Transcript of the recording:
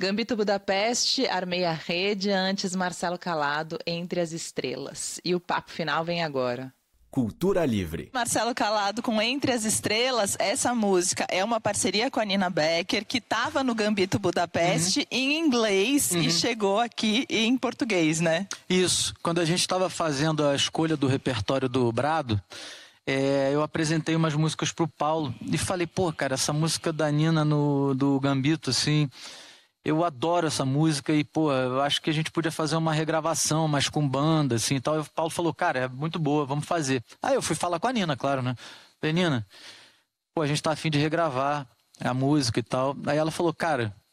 Gambito Budapeste, Armei a Rede, antes Marcelo Calado, Entre as Estrelas. E o papo final vem agora. Cultura Livre. Marcelo Calado com Entre as Estrelas. Essa música é uma parceria com a Nina Becker, que estava no Gambito Budapeste em inglês e chegou aqui em português, né? Isso. Quando a gente estava fazendo a escolha do repertório do Brado, eu apresentei umas músicas pro Paulo e falei, pô, cara, essa música da Nina do Gambito, assim, eu adoro essa música e, pô, eu acho que a gente podia fazer uma regravação, mas com banda, assim, e tal. E o Paulo falou, cara, é muito boa, vamos fazer. Aí eu fui falar com a Nina, claro, né? Falei, Nina, pô, a gente tá a fim de regravar a música e tal. Aí ela falou, cara,